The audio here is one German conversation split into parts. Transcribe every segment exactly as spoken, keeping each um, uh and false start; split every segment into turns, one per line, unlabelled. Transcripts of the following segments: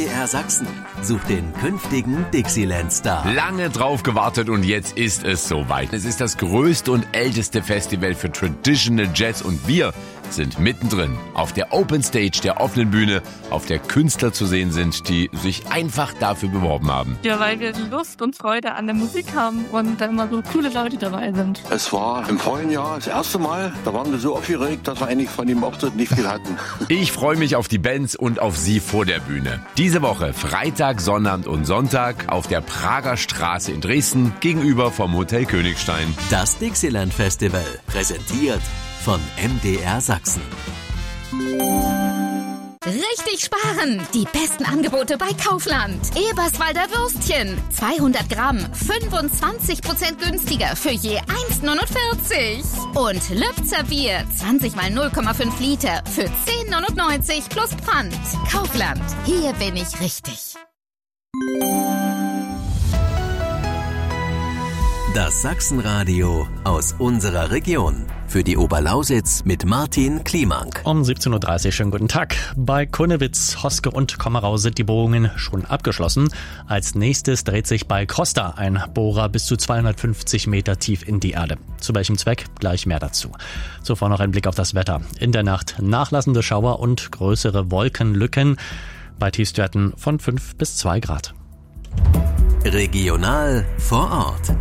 D R Sachsen sucht den künftigen Dixieland-Star.
Lange drauf gewartet und jetzt ist es soweit. Es ist das größte und älteste Festival für Traditional Jazz und wir sind mittendrin auf der Open Stage, der offenen Bühne, auf der Künstler zu sehen sind, die sich einfach dafür beworben haben.
Ja, weil wir Lust und Freude an der Musik haben und da immer so coole Leute dabei sind.
Es war im vorigen Jahr das erste Mal, da waren wir so aufgeregt, dass wir eigentlich von dem Auftritt nicht viel hatten.
Ich freue mich auf die Bands und auf Sie vor der Bühne. Diese Woche Freitag, Sonnabend und Sonntag auf der Prager Straße in Dresden gegenüber vom Hotel Königstein.
Das Dixieland Festival, präsentiert von M D R Sachsen.
Richtig sparen! Die besten Angebote bei Kaufland. Eberswalder Würstchen. zweihundert Gramm, fünfundzwanzig Prozent günstiger für je eins neunundvierzig. Und Lübzer Bier, zwanzig mal null Komma fünf Liter für zehn neunundneunzig plus Pfand. Kaufland. Hier bin ich richtig.
Das Sachsenradio aus unserer Region. Für die Oberlausitz mit Martin Kliemank.
Um siebzehn Uhr dreißig, schönen guten Tag. Bei Kunnewitz, Hoske und Kommerau sind die Bohrungen schon abgeschlossen. Als nächstes dreht sich bei Krosta ein Bohrer bis zu zweihundertfünfzig Meter tief in die Erde. Zu welchem Zweck? Gleich mehr dazu. Zuvor noch ein Blick auf das Wetter. In der Nacht nachlassende Schauer und größere Wolkenlücken bei Tiefstwerten von fünf bis zwei Grad.
Regional vor Ort.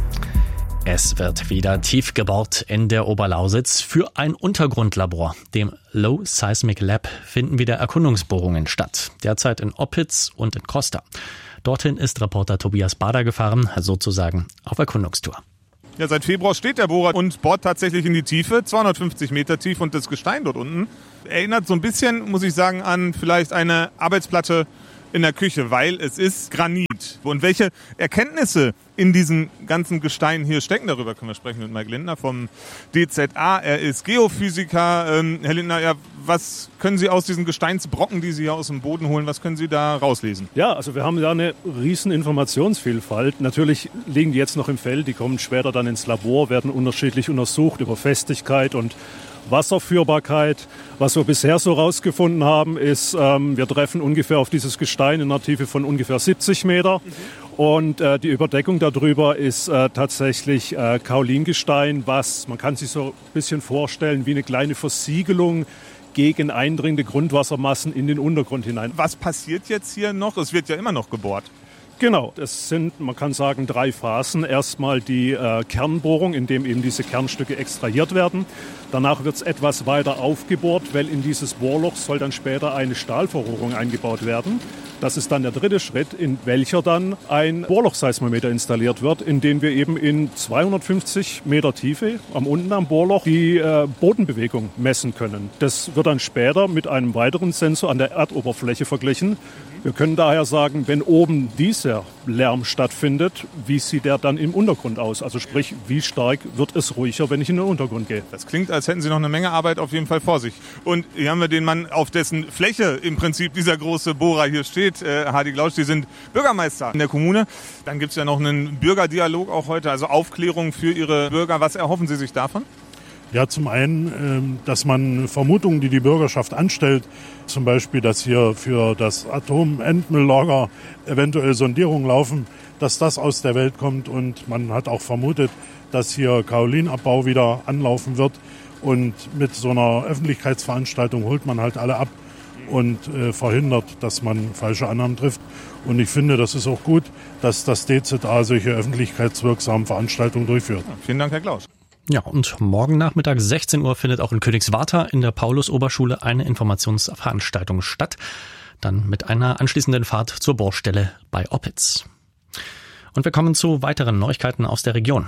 Es wird wieder tief gebohrt in der Oberlausitz. Für ein Untergrundlabor, dem Low Seismic Lab, finden wieder Erkundungsbohrungen statt. Derzeit in Oppitz und in Krosta. Dorthin ist Reporter Tobias Bader gefahren, sozusagen auf Erkundungstour.
Ja, seit Februar steht der Bohrer und bohrt tatsächlich in die Tiefe, zweihundertfünfzig Meter tief, und das Gestein dort unten erinnert so ein bisschen, muss ich sagen, an vielleicht eine Arbeitsplatte in der Küche, weil es ist Granit. Und welche Erkenntnisse in diesem ganzen Gestein hier stecken, darüber können wir sprechen mit Mike Lindner vom D Z A. Er ist Geophysiker. Ähm, Herr Lindner, ja, was können Sie aus diesen Gesteinsbrocken, die Sie hier aus dem Boden holen, was können Sie da rauslesen?
Ja, also wir haben da eine riesen Informationsvielfalt. Natürlich liegen die jetzt noch im Feld, die kommen später dann ins Labor, werden unterschiedlich untersucht über Festigkeit und Wasserführbarkeit. Was wir bisher so rausgefunden haben, ist, ähm, wir treffen ungefähr auf dieses Gestein in einer Tiefe von ungefähr siebzig Meter. Mhm. Und äh, die Überdeckung darüber ist äh, tatsächlich äh, Kaolingestein, was, man kann sich so ein bisschen vorstellen, wie eine kleine Versiegelung gegen eindringende Grundwassermassen in den Untergrund hinein.
Was passiert jetzt hier noch? Es wird ja immer noch gebohrt.
Genau, es sind, man kann sagen, drei Phasen. Erstmal die äh, Kernbohrung, in dem eben diese Kernstücke extrahiert werden. Danach wird es etwas weiter aufgebohrt, weil in dieses Bohrloch soll dann später eine Stahlverrohrung eingebaut werden. Das ist dann der dritte Schritt, in welcher dann ein Bohrlochseismometer installiert wird, in dem wir eben in zweihundertfünfzig Meter Tiefe am unten am Bohrloch die äh, Bodenbewegung messen können. Das wird dann später mit einem weiteren Sensor an der Erdoberfläche verglichen. Wir können daher sagen, wenn oben dieser Lärm stattfindet, wie sieht der dann im Untergrund aus? Also sprich, wie stark wird es ruhiger, wenn ich in den Untergrund gehe?
Das klingt, als hätten Sie noch eine Menge Arbeit auf jeden Fall vor sich. Und hier haben wir den Mann, auf dessen Fläche im Prinzip dieser große Bohrer hier steht, äh, Hardy Glausch. Sie sind Bürgermeister in der Kommune. Dann gibt es ja noch einen Bürgerdialog auch heute, also Aufklärung für Ihre Bürger. Was erhoffen Sie sich davon?
Ja, zum einen, dass man Vermutungen, die die Bürgerschaft anstellt, zum Beispiel, dass hier für das Atomendmülllager eventuell Sondierungen laufen, dass das aus der Welt kommt. Und man hat auch vermutet, dass hier Kaolinabbau wieder anlaufen wird. Und mit so einer Öffentlichkeitsveranstaltung holt man halt alle ab und äh, verhindert, dass man falsche Annahmen trifft. Und ich finde, das ist auch gut, dass das D Z A solche öffentlichkeitswirksamen Veranstaltungen durchführt.
Ja, vielen Dank, Herr Glausch.
Ja, und morgen Nachmittag sechzehn Uhr findet auch in Königswartha in der Paulus-Oberschule eine Informationsveranstaltung statt. Dann mit einer anschließenden Fahrt zur Bohrstelle bei Oppitz. Und wir kommen zu weiteren Neuigkeiten aus der Region.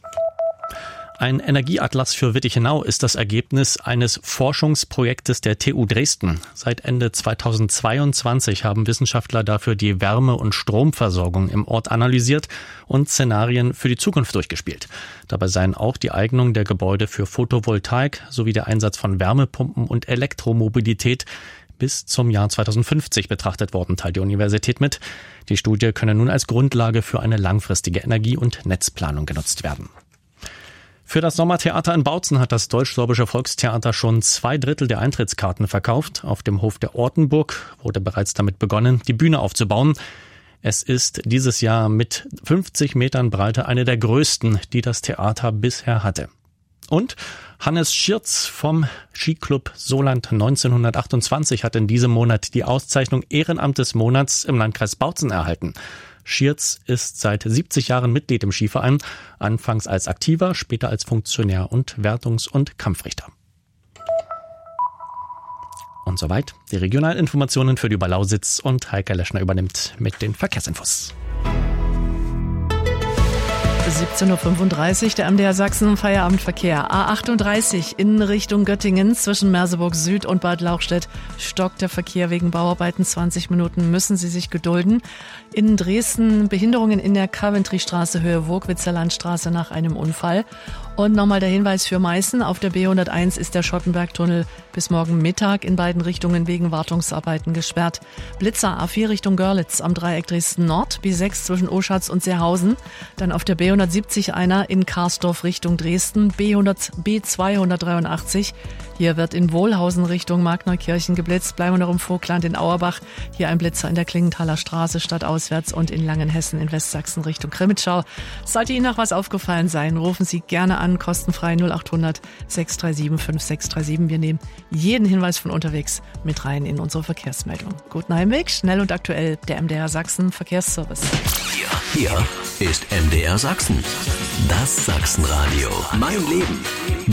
Ein Energieatlas für Wittichenau ist das Ergebnis eines Forschungsprojektes der T U Dresden. Seit Ende zweitausendzweiundzwanzig haben Wissenschaftler dafür die Wärme- und Stromversorgung im Ort analysiert und Szenarien für die Zukunft durchgespielt. Dabei seien auch die Eignung der Gebäude für Photovoltaik sowie der Einsatz von Wärmepumpen und Elektromobilität bis zum Jahr zweitausendfünfzig betrachtet worden, teilt die Universität mit. Die Studie könne nun als Grundlage für eine langfristige Energie- und Netzplanung genutzt werden. Für das Sommertheater in Bautzen hat das Deutsch-Sorbische Volkstheater schon zwei Drittel der Eintrittskarten verkauft. Auf dem Hof der Ortenburg wurde bereits damit begonnen, die Bühne aufzubauen. Es ist dieses Jahr mit fünfzig Metern Breite eine der größten, die das Theater bisher hatte. Und Hannes Schierz vom Skiclub Soland neunzehnhundertachtundzwanzig hat in diesem Monat die Auszeichnung Ehrenamt des Monats im Landkreis Bautzen erhalten. Schierz ist seit siebzig Jahren Mitglied im Skiverein, anfangs als Aktiver, später als Funktionär und Wertungs- und Kampfrichter. Und soweit die Regionalinformationen für die Oberlausitz, und Heike Leschner übernimmt mit den Verkehrsinfos.
siebzehn Uhr fünfunddreißig, der M D R Sachsen Feierabendverkehr. A achtunddreißig in Richtung Göttingen zwischen Merseburg Süd und Bad Lauchstädt stockt der Verkehr wegen Bauarbeiten. zwanzig Minuten müssen Sie sich gedulden. In Dresden Behinderungen in der Coventry-Straße Höhe Wurkwitzer Landstraße nach einem Unfall. Und nochmal der Hinweis für Meißen. Auf der B hunderteins ist der Schottenbergtunnel bis morgen Mittag in beiden Richtungen wegen Wartungsarbeiten gesperrt. Blitzer A vier Richtung Görlitz am Dreieck Dresden Nord, B sechs zwischen Oschatz und Seehausen. Dann auf der B hundertsiebzig einer in Karsdorf Richtung Dresden, B hundert, B zweihundertdreiundachtzig. Hier wird in Wohlhausen Richtung Markneukirchen geblitzt. Bleiben wir noch im Vogtland in Auerbach. Hier ein Blitzer in der Klingenthaler Straße stadtauswärts und in Langenhessen in Westsachsen Richtung Krimitschau. Sollte Ihnen noch was aufgefallen sein, rufen Sie gerne an, kostenfrei null achthundert sechs drei sieben fünf sechs drei sieben. Wir nehmen jeden Hinweis von unterwegs mit rein in unsere Verkehrsmeldung. Guten Heimweg, schnell und aktuell, der M D R Sachsen Verkehrsservice.
Hier, hier ist M D R Sachsen. Das Sachsenradio. Mein Leben.